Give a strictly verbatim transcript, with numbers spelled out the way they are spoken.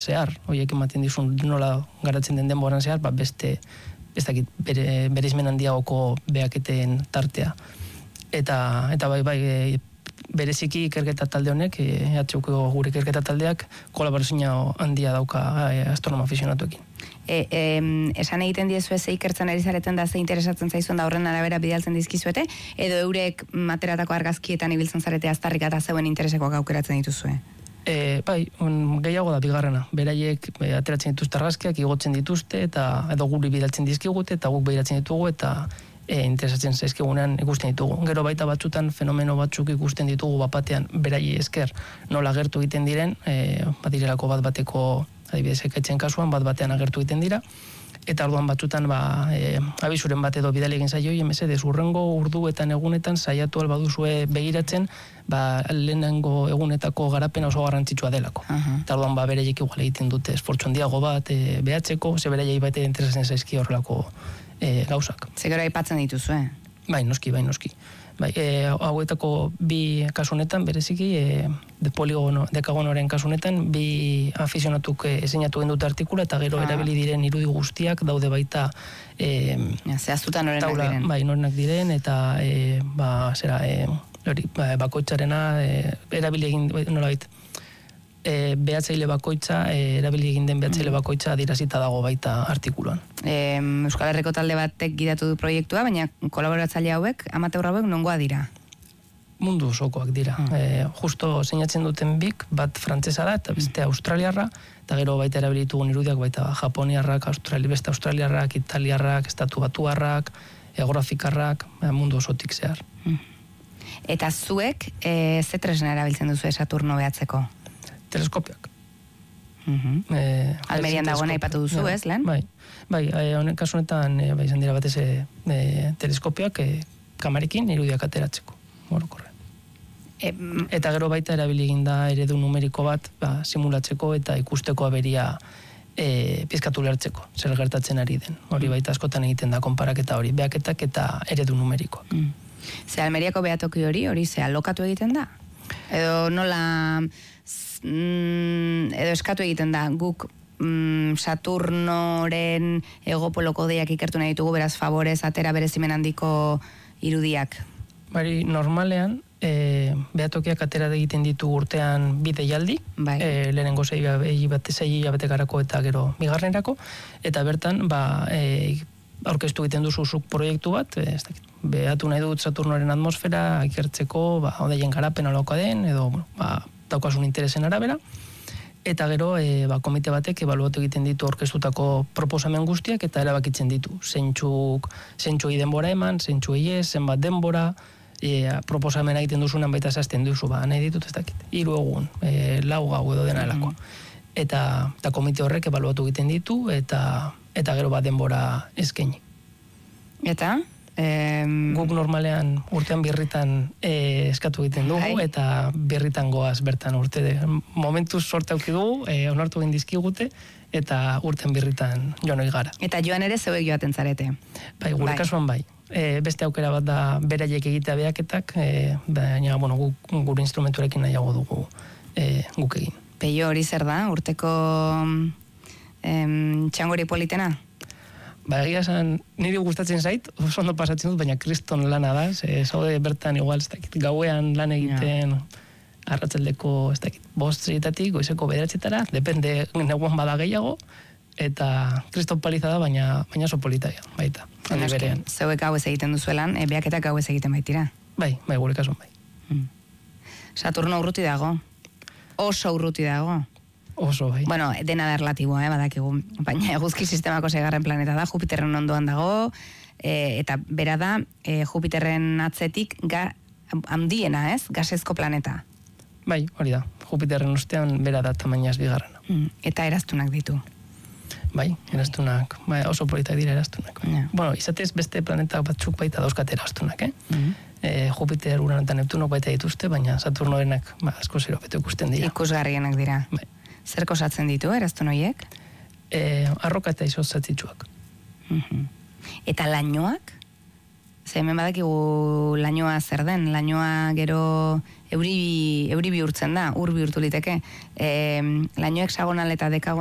zehar, horiek ematen dizun nola garatzen den denboran zehar, ba beste, ez dakit, bere, bere izmen handiagoko behaketen tartea. Eta, eta bai, bai, e, bereziki ikerketa talde honek, E H Uko gure ikerketa taldeak, kolaborazio handia dauka e, astronoma aficionatuekin. E, e, esan egiten diezu ze ikertzen ari zareten da, ze interesatzen zaizuen da horren arabera bidaltzen dizkizuete, edo eurek materatako argazkietan ibiltzen zarete aztarrik eta zeuen interesekoak aukeratzen dituzue? E, bai, un, gehiago da bigarrena. Beraiek e, ateratzen dituzte argazkiak, igotzen dituzte, eta edo guri bidaltzen dizkigute, eta guk behiratzen ditugu, eta e, interesatzen zaizkigunean ikusten ditugu. Gero baita batzutan fenomeno batzuk ikusten ditugu bapatean beraiei esker nola agertu egiten diren, e, badirelako bat bateko adibidez ekaitzen kasuan bat batean agertu egiten dira, eta orduan batzutan ba, e, abizuren bat edo bidali egin zaioi, mesedez urrengo urduetan egunetan saiatu albaduzue begiratzen, ba, lehenengo egunetako garapena oso garrantzitsua delako. Uh-huh. Eta orduan ba, bereiek igual egiten dute esfortzu handiago bat e, behatzeko, ze bereiei baita interesatzen zaizki horrelako e, gauzak. Zegero aipatzen dituzu, eh? Bai, noski, bai, noski. Bai, e, hauetako bi kasunetan, bereziki, e, de poligono, dekagonoren kasunetan, bi afizionatuk e, esenatu dute artikula, eta gero ah. erabili diren irudi guztiak daude baita e, ja, zehaztuta norenak taula, diren. Bai, norenak diren, eta e, ba, zera, e, hori, ba, bakoitzarena e, erabili egin, nola bait, e, behatzaile bakoitza, e, erabili egin den behatzaile bakoitza adirazita dago baita artikuluan. E, Euskal Herriko talde batek gidatu du proiektua, baina kolaboratzaile hauek, amateur hauek nongoa dira? Mundu osokoak dira. Mm. E, justo zeinatzen duten bik, bat frantsesa da, eta beste australiarra, eta gero baita erabilitugun irudiak, baita japoniarrak, australi, beste australiarrak, italiarrak, estatu batuarrak, geografikarrak, mundu osotik zehar. Mm. Eta zuek, e, ze tresna erabiltzen duzu Saturno behatzeko? Teleskopioak. Uh-huh. E, Almerian dagoena aipatu duzu, ez, lehen? Bai, bai, honen kasu honetan e, bai, izan dira batez e, teleskopioak e, kamarekin irudiak ateratzeko, orokorrean. E, eta gero baita erabili egin da eredu numeriko bat ba, simulatzeko eta ikusteko aberia e, pizkatu lertzeko, zer gertatzen ari den. Hori baita askotan egiten da konparaketa hori, behaketak eta eredu numerikoak. Mm. Ze Almeriako behatoki hori, hori ze alokatu egiten da? Edo nola... Mm, edo eskatu egiten da, guk mm, Saturnoren egopoloko deiak ikertu nahi ditugu, beraz favorez atera berezimen handiko irudiak. Bari, normalean, e, behatokiak atera egiten ditu urtean bi deialdi, bai. e, lehenengo zei hilabetekarako eta gero bigarrenerako, eta bertan, ba, e, aurkeztu egiten duzu zuk proiektu bat, e, ez dakit, behatu nahi dut Saturnoren atmosfera, ikertzeko, ba, odeien garapen alokoa den, edo, ba, daukasun interesen arabera, eta gero e, ba, komite batek ebaluatu egiten ditu orkestutako proposamen guztiak eta erabakitzen ditu. Zeintzuk, zeintzuei denbora eman, zeintzuei ez, zenbat denbora, e, proposamena egiten duzunan baita zazten duzu, ba, nahi ditut ez dakit, hiru egun, e, lau gau edo dena elakoa. Eta, eta komite horrek ebaluatu egiten ditu, eta, eta gero bat denbora eskaini. Eta? Em... Guk normalean urtean birritan e, eskatu egiten dugu, Hai. Eta birritan goaz bertan urte de. Momentuz sorte auki dugu, e, onartu egin dizkigute, eta urtean birritan joan oi gara. Eta joan ere zeuek joaten zarete? Bai, gure bai. Kasuan bai. E, beste aukera bat da beraiek egitea behaketak, e, baina bueno, guk, gure instrumenturekin nahiago dugu e, guk egin. Peio, hori zer da? Urteko em, txangori politena? Ba, egia esan, niri gustatzen zait, oso ondo pasatzen dut, baina kriston lana da, ze zaude bertan igual, ez dakit, gauean lan egiten, ja. Arratsaldeko, ez dakit, bost zeitatik, goizeko bederatzetara, depende, neguan bada gehiago, eta kriston paliza da, baina, baina oso politaia, baita, handi berean. Zeuek gauez egiten duzuelan, e, behaketak gauez egiten baitira? Bai, bai, gure kasuan bai. Hmm. Saturno urruti dago? Oso urruti dago? Oso, bai. Bueno, dena da relatiboa, eh, badakigu. Baina eguzki sistemako seigarren planeta da, Jupiterren ondoan dago, e, eta bera da, e, Jupiterren atzetik ga, handiena, ez? Gasezko planeta. Bai, hori da. Jupiterren ostean bera da tamainaz bigarrena. Mm, eta eraztunak ditu. Bai, eraztunak. Bai, oso politak dira eraztunak. Ja. Bueno, izatez beste planeta batzuk baita dauzkat eraztunak, eh? Mm. E, Jupiter, Urano eta Neptunok baita dituzte, baina Saturnorenak ba, asko zero beto ikusten dira. Ikusgarrienak dira. Bai. Zerko osatzen ditu, eraztun horiek? E, arroka eta izoz zatzitsuak. Uh-huh. Eta lainoak? Ze hemen badakigu lainoa zer den, lainoa gero euri, euri bihurtzen da, ur bihurtu liteke. E, laino hexagonal eta dekagonal